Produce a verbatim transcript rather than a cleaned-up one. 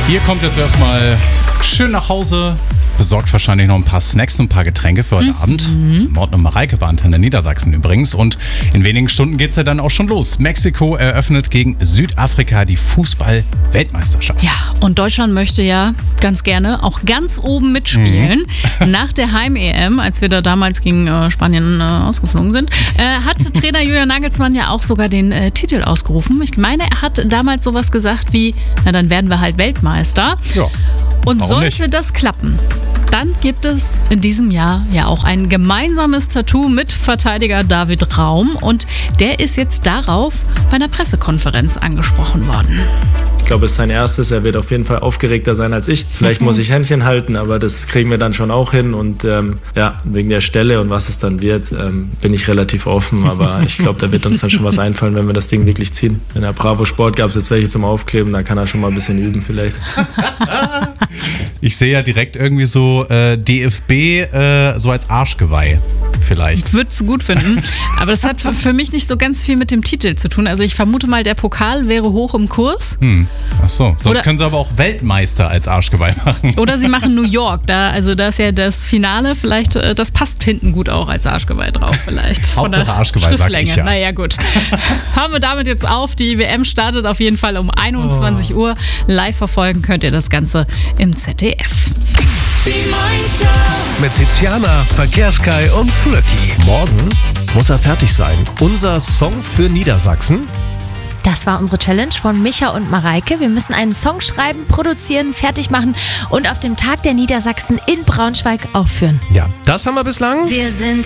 Ihr kommt jetzt erstmal schön nach Hause, besorgt wahrscheinlich noch ein paar Snacks und ein paar Getränke für heute mhm. Abend. Morten und Mareike bei Antenne Niedersachsen übrigens. Und in wenigen Stunden geht es ja dann auch schon los. Mexiko eröffnet gegen Südafrika die Fußball-Weltmeisterschaft. Ja, und Deutschland möchte ja ganz gerne auch ganz oben mitspielen. Mhm. Nach der Heim-E M, als wir da damals gegen äh, Spanien äh, ausgeflogen sind, äh, hat Trainer Julian Nagelsmann ja auch sogar den äh, Titel ausgerufen. Ich meine, er hat damals sowas gesagt wie, na dann werden wir halt Weltmeister. Ja. Und Warum sollte nicht? das klappen, dann gibt es in diesem Jahr ja auch ein gemeinsames Tattoo mit Verteidiger David Raum. Und der ist jetzt darauf bei einer Pressekonferenz angesprochen worden. Ich glaube, es ist sein erstes. Er wird auf jeden Fall aufgeregter sein als ich. Vielleicht muss ich Händchen halten, aber das kriegen wir dann schon auch hin. Und ähm, ja, wegen der Stelle und was es dann wird, ähm, bin ich relativ offen. Aber ich glaube, da wird uns dann schon was einfallen, wenn wir das Ding wirklich ziehen. In der Bravo Sport gab es jetzt welche zum Aufkleben. Da kann er schon mal ein bisschen üben vielleicht. Ich sehe ja direkt irgendwie so äh, D F B äh, so als Arschgeweih vielleicht. Ich würde es gut finden, aber das hat für mich nicht so ganz viel mit dem Titel zu tun. Also ich vermute mal, der Pokal wäre hoch im Kurs. Hm. Ach so, sonst Oder, können sie aber auch Weltmeister als Arschgeweih machen. Oder sie machen New York, da, also da ist ja das Finale, vielleicht, das passt hinten gut auch als Arschgeweih drauf vielleicht. Hauptsache Arschgeweih, sag ich ja. Naja, gut. Hören wir damit jetzt auf. Die W M startet auf jeden Fall um einundzwanzig Uhr. Live verfolgen könnt ihr das Ganze im Z D F. Mit Tiziana, Verkehrskai und Flöcki. Morgen muss er fertig sein. Unser Song für Niedersachsen. Das war unsere Challenge von Micha und Mareike. Wir müssen einen Song schreiben, produzieren, fertig machen und auf dem Tag der Niedersachsen in Braunschweig aufführen. Ja, das haben wir bislang. Wir sind